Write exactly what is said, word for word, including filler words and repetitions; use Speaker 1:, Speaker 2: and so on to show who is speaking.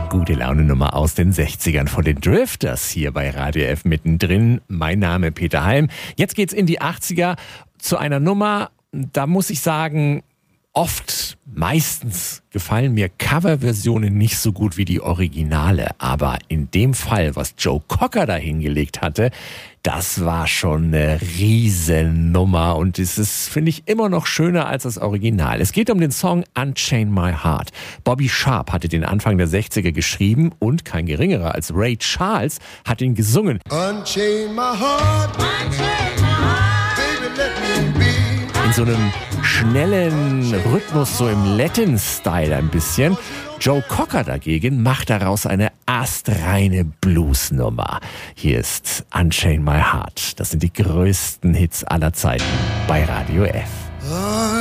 Speaker 1: Gute Laune-Nummer aus den sechzigern von den Drifters hier bei Radio F mittendrin. Mein Name Peter Heim. Jetzt geht's in die achtziger zu einer Nummer, da muss ich sagen, oft, meistens gefallen mir Coverversionen nicht so gut wie die Originale. Aber in dem Fall, was Joe Cocker da hingelegt hatte, das war schon eine Riesennummer. Und es ist, finde ich, immer noch schöner als das Original. Es geht um den Song Unchain My Heart. Bobby Sharp hatte den Anfang der sechziger geschrieben und kein geringerer als Ray Charles hat ihn gesungen.
Speaker 2: Unchain my heart, unchain my heart, baby let me be.
Speaker 1: In so einem schnellen Rhythmus, so im Latin-Style ein bisschen. Joe Cocker dagegen macht daraus eine astreine Bluesnummer. Hier ist Unchain My Heart. Das sind die größten Hits aller Zeiten bei Radio F.